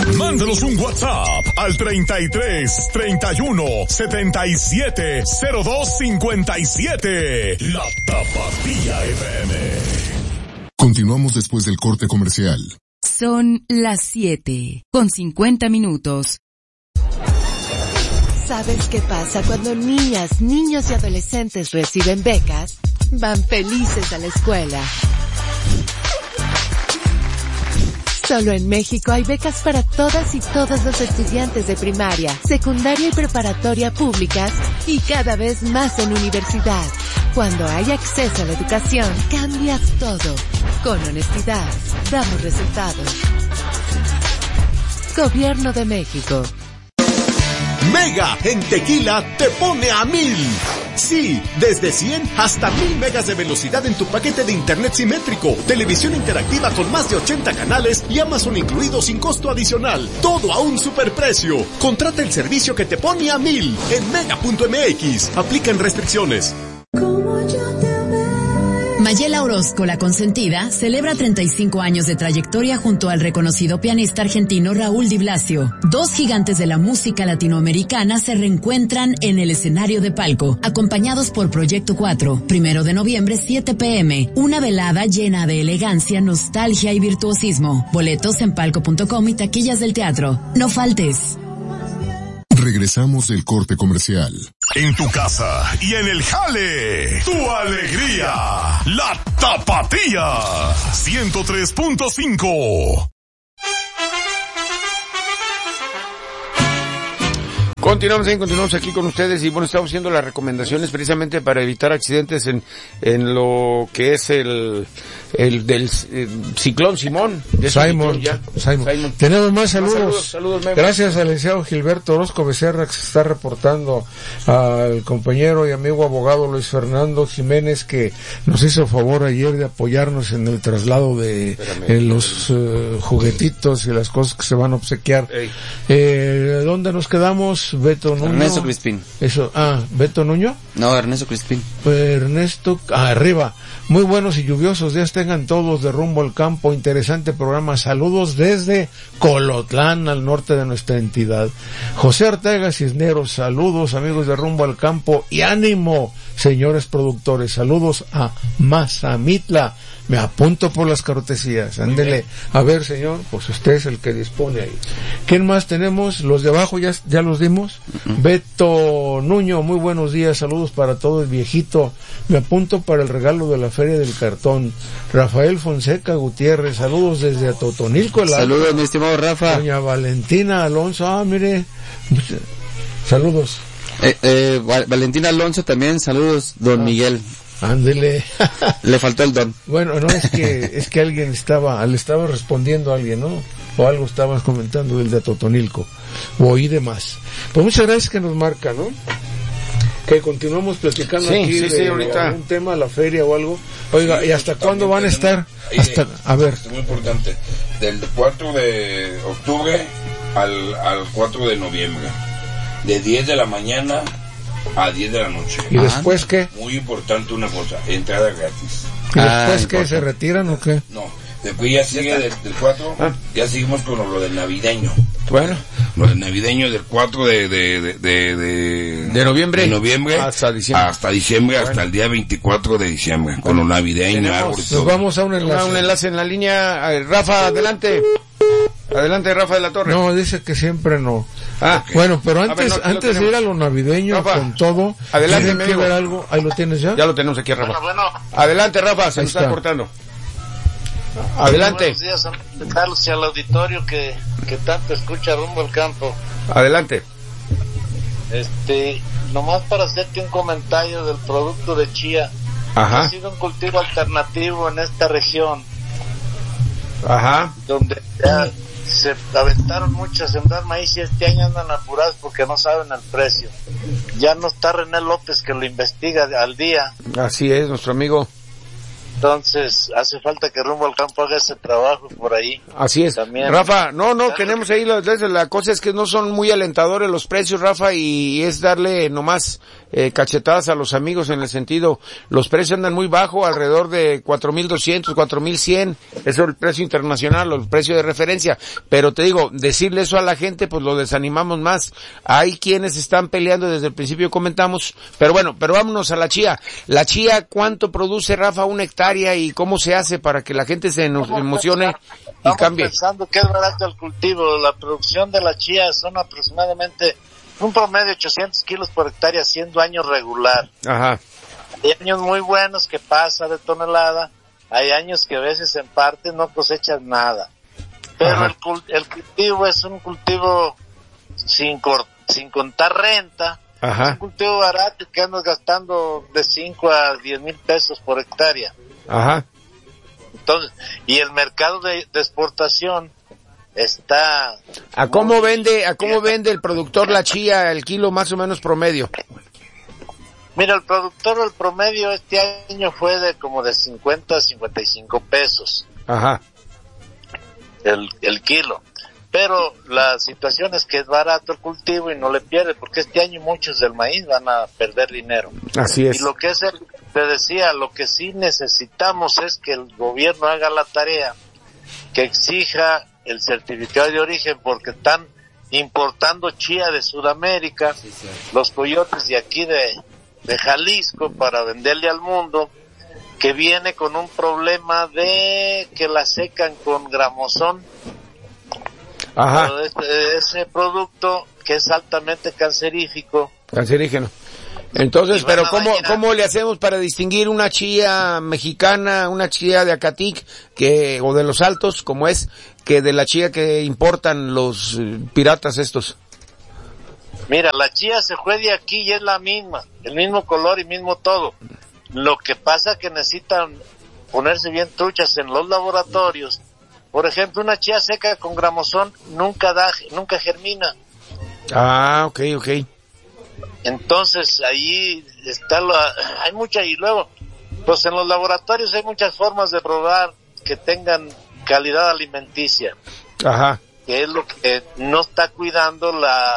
Mándanos un WhatsApp al 33 31 77 02 57. La Tapatía FM. Continuamos después del corte comercial. Son las 7:50. ¿Sabes qué pasa cuando niñas, niños y adolescentes reciben becas? Van felices a la escuela. Solo en México hay becas para todas y todos los estudiantes de primaria, secundaria y preparatoria públicas y cada vez más en universidad. Cuando hay acceso a la educación, cambia todo. Con honestidad, damos resultados. Gobierno de México. Mega en Tequila te pone a 1000. Sí, desde 100 hasta 1000 megas de velocidad en tu paquete de internet simétrico, televisión interactiva con más de 80 canales y Amazon incluido sin costo adicional. Todo a un superprecio. Contrata el servicio que te pone a 1000 en mega.mx. Aplican restricciones. Mayela Orozco, la consentida, celebra 35 años de trayectoria junto al reconocido pianista argentino Raúl Di Blasio. Dos gigantes de la música latinoamericana se reencuentran en el escenario de Palco, acompañados por Proyecto 4, 1 de noviembre, 7 p.m. Una velada llena de elegancia, nostalgia y virtuosismo. Boletos en palco.com y taquillas del teatro. No faltes. Regresamos del corte comercial. En tu casa y en el jale, tu alegría, la Tapatía 103.5. Continuamos aquí con ustedes y bueno, estamos haciendo las recomendaciones precisamente para evitar accidentes en lo que es el del ciclón Simón. Simon. Tenemos más saludos. Saludos, gracias al licenciado Gilberto Orozco Becerra, que se está reportando, al compañero y amigo abogado Luis Fernando Jiménez, que nos hizo favor ayer de apoyarnos en el traslado de los juguetitos y las cosas que se van a obsequiar. ¿Dónde nos quedamos? Beto Nuño. Ernesto Crispín. ¿Beto Nuño? No, Ernesto Crispín. Arriba. Muy buenos y lluviosos días tengan todos de rumbo al campo. Interesante programa. Saludos desde Colotlán, al norte de nuestra entidad. José Ortega Cisneros, saludos amigos de rumbo al campo y ánimo, señores productores. Saludos a Mazamitla. Me apunto por las cortesías. Ándele. A ver, señor, pues usted es el que dispone ahí. ¿Quién más tenemos? Los de abajo ya los dimos. Beto Nuño, muy buenos días. Saludos para todos, viejito. Me apunto para el regalo de la Feria del Cartón. Rafael Fonseca Gutiérrez, saludos desde Atotonilco. Saludos, mi estimado Rafa. Doña Valentina Alonso, mire. Saludos. Valentina Alonso también, saludos, don Miguel. Ándele. Le faltó el don. Bueno, no, es que alguien le estaba respondiendo a alguien, ¿no? O algo estabas comentando del de Atotonilco. Oí de más. Pues muchas gracias que nos marca, ¿no? Que continuamos platicando aquí de ahorita. algún tema, la feria o algo. Oiga, ¿y hasta cuándo van a estar? A ver. Es muy importante. Del 4 de octubre al 4 de noviembre. De 10 de la mañana a 10 de la noche. ¿Y después qué? Muy importante una cosa, entrada gratis. ¿Y después qué? ¿Se retiran o qué? No, después ya sigue del 4, ya seguimos con lo del navideño. Bueno. Lo del navideño del 4 de noviembre hasta diciembre. Hasta el día 24 de diciembre, con lo navideño. Nos vamos a un enlace. En la línea. Rafa, adelante. Adelante, Rafa de la Torre. No, dice que siempre no. Bueno, pero antes de ir a lo navideño, Rafa, con todo, adelante, ¿tiene que ver algo? ¿Ahí lo tienes ya? Ya lo tenemos aquí, Rafa. Bueno. Adelante, Rafa, se nos está cortando. Adelante. Buenos días, Carlos, y al auditorio que tanto escucha rumbo al campo. Adelante. Nomás para hacerte un comentario del producto de chía. Ajá. Ha sido un cultivo alternativo en esta región. Ajá. Donde ya se aventaron muchas a sembrar maíz y este año andan apurados porque no saben el precio. Ya no está René López que lo investiga al día. Así es, nuestro amigo. Entonces, hace falta que Rumbo al Campo haga ese trabajo por ahí. Así es. También. Rafa, tenemos ahí, la cosa es que no son muy alentadores los precios, Rafa, y es darle nomás cachetadas a los amigos en el sentido, los precios andan muy bajo, alrededor de 4,200, 4,100, eso es el precio internacional, el precio de referencia, pero te digo, decirle eso a la gente, pues lo desanimamos más. Hay quienes están peleando, desde el principio comentamos, pero bueno, pero vámonos a la chía. La chía, ¿cuánto produce, Rafa, una hectárea, y cómo se hace para que la gente se emocione y cambie? Estamos pensando que es barato el cultivo. La producción de la chía son aproximadamente un promedio de 800 kilos por hectárea, siendo año regular. Ajá. Hay años muy buenos que pasa de tonelada, hay años que a veces en parte no cosechas nada. Pero el cultivo es un cultivo sin contar renta. Ajá. Es un cultivo barato que andas gastando de 5 a 10 mil pesos por hectárea. Ajá. Entonces, y el mercado de exportación está... ¿A cómo vende el productor la chía, el kilo más o menos promedio? Mira, el promedio este año fue de como de 50 a 55 pesos. Ajá. El kilo. Pero la situación es que es barato el cultivo y no le pierde, porque este año muchos del maíz van a perder dinero. Así es. Y lo que te decía, lo que sí necesitamos es que el gobierno haga la tarea, que exija el certificado de origen, porque están importando chía de Sudamérica, los coyotes de aquí de Jalisco, para venderle al mundo, que viene con un problema de que la secan con gramosón. Ajá. Ese producto que es altamente cancerígeno. Entonces, pero ¿cómo le hacemos para distinguir una chía mexicana, una chía de Acatic, o de los Altos, como es, que de la chía que importan los piratas estos? Mira, la chía se juega aquí y es la misma, el mismo color y mismo todo. Lo que pasa es que necesitan ponerse bien truchas en los laboratorios. Por ejemplo, una chía seca con gramosón nunca germina. Ah, ok. Entonces, ahí está hay mucha, y luego, pues en los laboratorios hay muchas formas de probar que tengan calidad alimenticia. Ajá. Que es lo que no está cuidando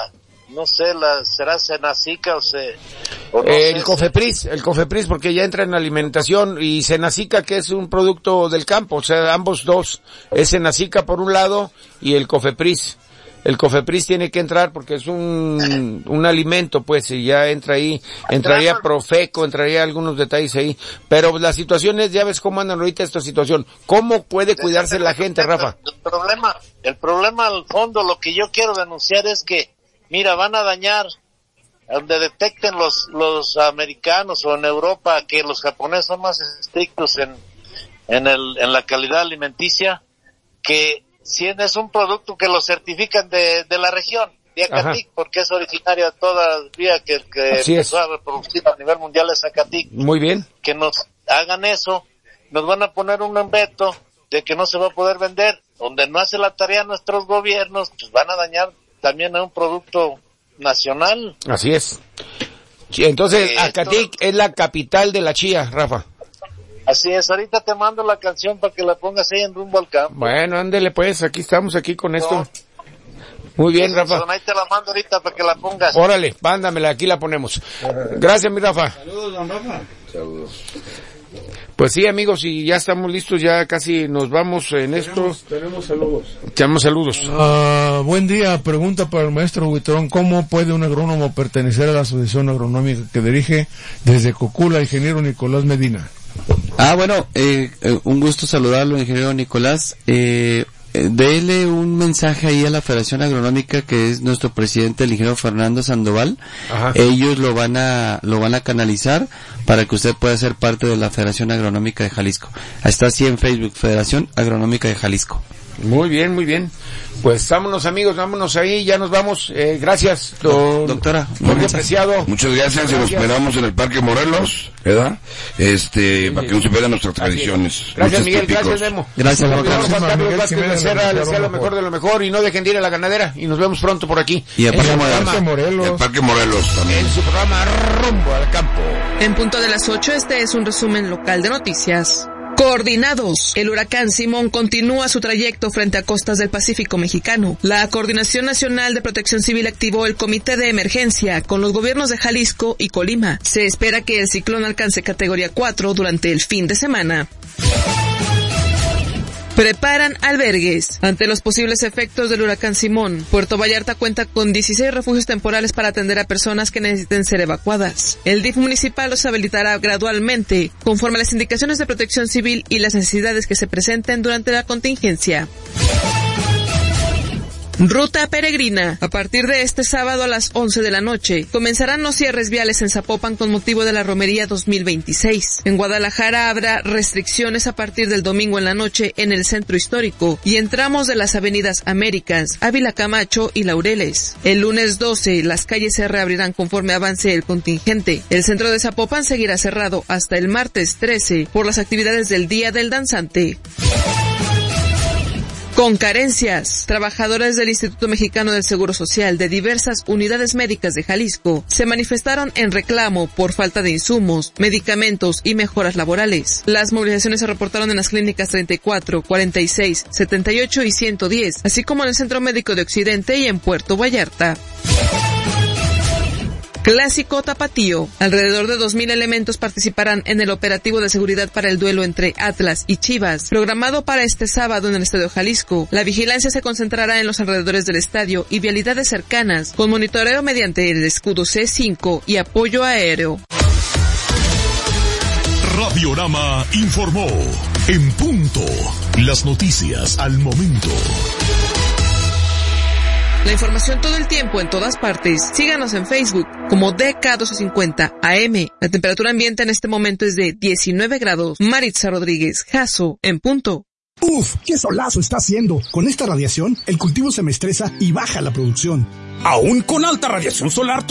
será Senacica el Cofepris, porque ya entra en alimentación, y Senacica, que es un producto del campo, o sea, ambos dos, es Senacica por un lado y el Cofepris. El Cofepris tiene que entrar porque es un alimento, pues, y ya entra ahí, entraría Profeco, entraría algunos detalles ahí, pero la situación es, ya ves cómo andan ahorita esta situación. ¿Cómo puede cuidarse la gente, Rafa? El problema al fondo, lo que yo quiero denunciar es que, mira, van a dañar donde detecten los americanos o en Europa, que los japoneses son más estrictos en la calidad alimenticia, que si es un producto que lo certifican de la región, de Acatic, porque es originaria todavía que empezó a reproducir a nivel mundial es Acatic. Muy bien. Que nos hagan eso, nos van a poner un veto de que no se va a poder vender, donde no hace la tarea nuestros gobiernos, pues van a dañar también a un producto nacional. Así es. Entonces, Acatic es la capital de la chía, Rafa. Así es, ahorita te mando la canción para que la pongas ahí en Rumbo al Campo. Bueno, ándele pues, aquí estamos con esto. Muy bien, Rafa. Ahí te la mando ahorita para que la pongas. Órale, mándamela, aquí la ponemos. Gracias, mi Rafa. Saludos, don Rafa. Saludos. Pues sí, amigos, y ya estamos listos, ya casi nos vamos en esto. Tenemos saludos. Tenemos saludos. Buen día, pregunta para el maestro Huitrón, ¿cómo puede un agrónomo pertenecer a la asociación agronómica que dirige desde Cocula, ingeniero Nicolás Medina? Bueno, un gusto saludarlo, ingeniero Nicolás. Dele un mensaje ahí a la Federación Agronómica, que es nuestro presidente, el ingeniero Fernando Sandoval. Ajá. Ellos lo van a canalizar para que usted pueda ser parte de la Federación Agronómica de Jalisco. Está así en Facebook, Federación Agronómica de Jalisco. Muy bien, muy bien. Pues vámonos, amigos, vámonos ahí, ya nos vamos. Gracias, doctora. Muy apreciado. Muchas gracias, y nos esperamos en el Parque Morelos, ¿verdad? Para que no se pierdan nuestras tradiciones. Gracias, Miguel, gracias, Memo. Gracias, doctora. Juan Carlos Vázquez Becerra, les sea lo mejor de lo mejor, y no dejen de ir a la ganadera, y nos vemos pronto por aquí. Y el Parque Morelos también. En su programa Rumbo al Campo. En punto de las 8, este es un resumen local de noticias. Coordinados. El huracán Simón continúa su trayecto frente a costas del Pacífico mexicano. La Coordinación Nacional de Protección Civil activó el comité de emergencia con los gobiernos de Jalisco y Colima. Se espera que el ciclón alcance categoría 4 durante el fin de semana. Preparan albergues. Ante los posibles efectos del huracán Simón, Puerto Vallarta cuenta con 16 refugios temporales para atender a personas que necesiten ser evacuadas. El DIF municipal los habilitará gradualmente, conforme a las indicaciones de protección civil y las necesidades que se presenten durante la contingencia. Ruta peregrina. A partir de este sábado a las 11 de la noche, comenzarán los cierres viales en Zapopan con motivo de la Romería 2026. En Guadalajara habrá restricciones a partir del domingo en la noche en el centro histórico y en tramos de las avenidas Américas, Ávila Camacho y Laureles. El lunes 12, las calles se reabrirán conforme avance el contingente. El centro de Zapopan seguirá cerrado hasta el martes 13 por las actividades del Día del Danzante. Con carencias, trabajadores del Instituto Mexicano del Seguro Social de diversas unidades médicas de Jalisco se manifestaron en reclamo por falta de insumos, medicamentos y mejoras laborales. Las movilizaciones se reportaron en las clínicas 34, 46, 78 y 110, así como en el Centro Médico de Occidente y en Puerto Vallarta. Clásico Tapatío. Alrededor de 2,000 elementos participarán en el operativo de seguridad para el duelo entre Atlas y Chivas, programado para este sábado en el Estadio Jalisco. La vigilancia se concentrará en los alrededores del estadio y vialidades cercanas, con monitoreo mediante el escudo C5 y apoyo aéreo. Radiorama informó. En punto. Las noticias al momento. La información todo el tiempo en todas partes. Síganos en Facebook como DK1250 AM. La temperatura ambiente en este momento es de 19 grados. Maritza Rodríguez, Jasso, en punto. ¡Uf! ¡Qué solazo está haciendo! Con esta radiación, el cultivo se me estresa y baja la producción. Aún con alta radiación solar,